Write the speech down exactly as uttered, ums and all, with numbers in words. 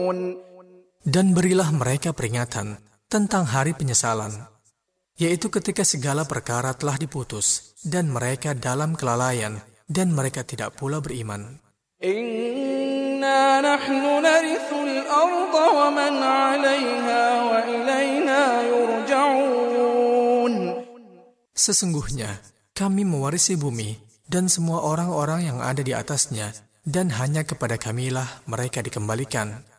Dan berilah mereka peringatan tentang hari penyesalan, yaitu ketika segala perkara telah diputus, dan mereka dalam kelalaian, dan mereka tidak pula beriman. Inna nahnu narithul arda wa man 'alayha wa ilayna yurja'un. Sesungguhnya kami mewarisi bumi dan semua orang-orang yang ada di atasnya, dan hanya kepada kamilah mereka dikembalikan.